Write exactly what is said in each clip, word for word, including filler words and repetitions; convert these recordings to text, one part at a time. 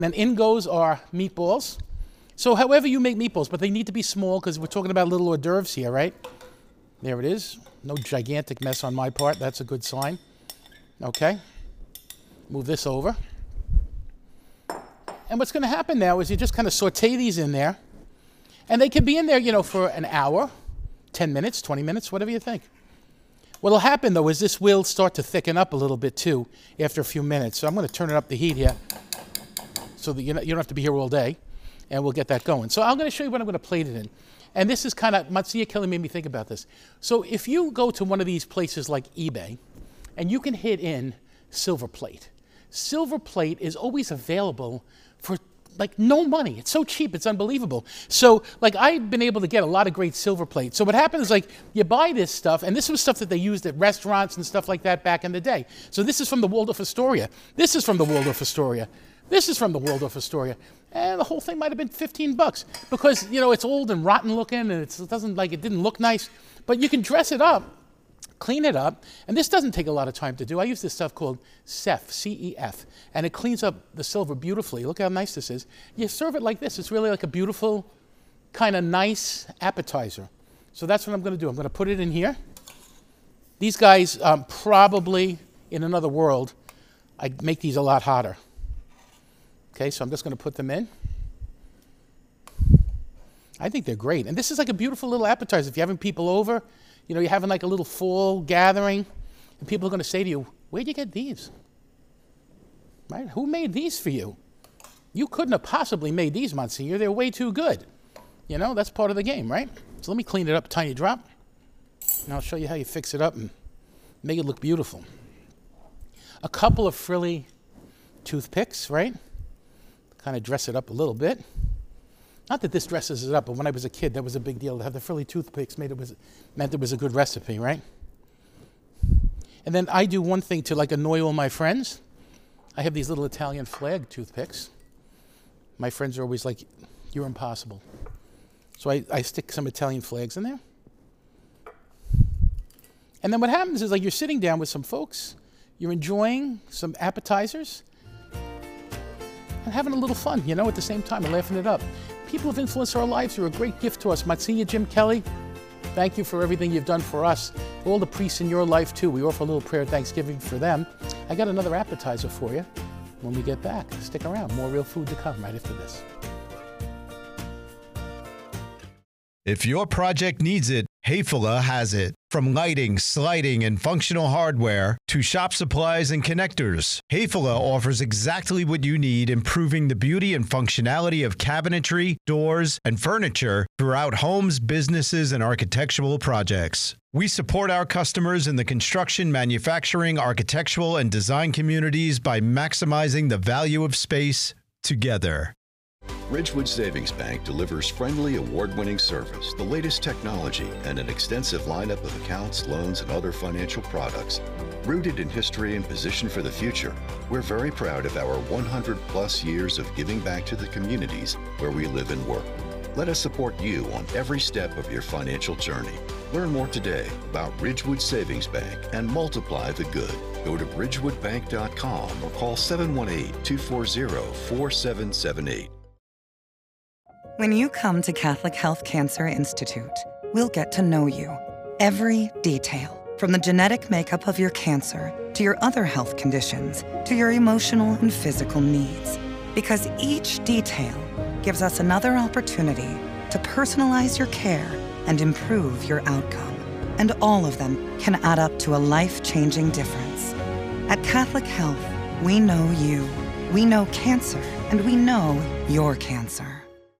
Then in goes our meatballs. So however you make meatballs, but they need to be small because we're talking about little hors d'oeuvres here, right? There it is. No gigantic mess on my part. That's a good sign. Okay. Move this over. And what's going to happen now is you just kind of saute these in there. And they can be in there, you know, for an hour, ten minutes, twenty minutes, whatever you think. What'll happen, though, is this will start to thicken up a little bit, too, after a few minutes. So I'm going to turn it up the heat here so that you don't have to be here all day. And we'll get that going. So I'm going to show you what I'm going to plate it in. And this is kind of, Matsuya Kelly made me think about this. So if you go to one of these places like eBay, and you can hit in silver plate. Silver plate is always available for like no money. It's so cheap, it's unbelievable. So like I've been able to get a lot of great silver plate. So what happens is like you buy this stuff, and this was stuff that they used at restaurants and stuff like that back in the day. So this is from the Waldorf Astoria. This is from the Waldorf Astoria. This is from the Waldorf Astoria. And the whole thing might have been fifteen bucks because, you know, it's old and rotten looking and it's, it doesn't like, it didn't look nice, but you can dress it up, clean it up, and this doesn't take a lot of time to do. I use this stuff called C E F, C E F, and it cleans up the silver beautifully. Look how nice this is. You serve it like this. It's really like a beautiful, kind of nice appetizer. So that's what I'm going to do. I'm going to put it in here. These guys, um, probably in another world, I'd make these a lot hotter. Okay, so I'm just going to put them in. I think they're great. And this is like a beautiful little appetizer. If you're having people over, you know, you're having like a little fall gathering, and people are going to say to you, where'd you get these? Right? Who made these for you? You couldn't have possibly made these, Monsignor. They're way too good. You know, that's part of the game, right? So let me clean it up a tiny drop, and I'll show you how you fix it up and make it look beautiful. A couple of frilly toothpicks, right? Kind of dress it up a little bit. Not that this dresses it up, but when I was a kid, that was a big deal. To have the frilly toothpicks made it was, meant it was a good recipe, right? And then I do one thing to like annoy all my friends. I have these little Italian flag toothpicks. My friends are always like, you're impossible. So I, I stick some Italian flags in there. And then what happens is like you're sitting down with some folks, you're enjoying some appetizers, and having a little fun, you know, at the same time, and laughing it up. People of influence our lives are a great gift to us. Matsuya Jim Kelly, thank you for everything you've done for us. All the priests in your life, too. We offer a little prayer of thanksgiving for them. I got another appetizer for you when we get back. Stick around. More real food to come right after this. If your project needs it, Hayfula has it. From lighting, sliding, and functional hardware to shop supplies and connectors, Hayfula offers exactly what you need, improving the beauty and functionality of cabinetry, doors, and furniture throughout homes, businesses, and architectural projects. We support our customers in the construction, manufacturing, architectural, and design communities by maximizing the value of space together. Ridgewood Savings Bank delivers friendly, award-winning service, the latest technology, and an extensive lineup of accounts, loans, and other financial products. Rooted in history and positioned for the future, we're very proud of our one hundred plus years of giving back to the communities where we live and work. Let us support you on every step of your financial journey. Learn more today about Ridgewood Savings Bank and multiply the good. Go to ridgewood bank dot com or call seven one eight, two four zero, four seven seven eight. When you come to Catholic Health Cancer Institute, we'll get to know you. Every detail, from the genetic makeup of your cancer to your other health conditions to your emotional and physical needs. Because each detail gives us another opportunity to personalize your care and improve your outcome. And all of them can add up to a life-changing difference. At Catholic Health, we know you, we know cancer, and we know your cancer.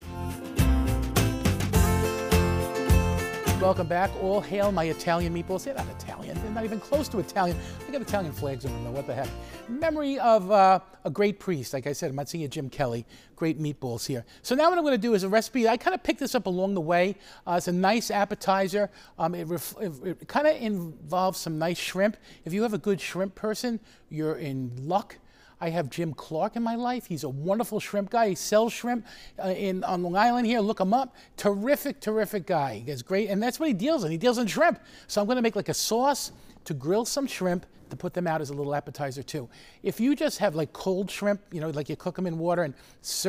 Welcome back. All hail my Italian meatballs. They're not Italian. They're not even close to Italian. They got Italian flags on them, though. What the heck? Memory of uh, a great priest, like I said, Monsignor Jim Kelly. Great meatballs here. So now what I'm going to do is a recipe. I kind of picked this up along the way. Uh, it's a nice appetizer. Um, it ref it, it kind of involves some nice shrimp. If you have a good shrimp person, you're in luck. I have Jim Clark in my life. He's a wonderful shrimp guy. He sells shrimp uh, in on Long Island here. Look him up. Terrific, terrific guy. He's great, and that's what he deals in. He deals in shrimp. So I'm going to make like a sauce to grill some shrimp, to put them out as a little appetizer too. If you just have like cold shrimp, you know, like you cook them in water and serve